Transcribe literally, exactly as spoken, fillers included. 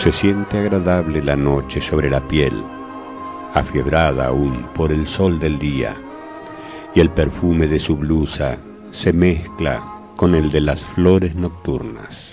Se siente agradable la noche sobre la piel, afiebrada aún por el sol del día, y el perfume de su blusa se mezcla con el de las flores nocturnas.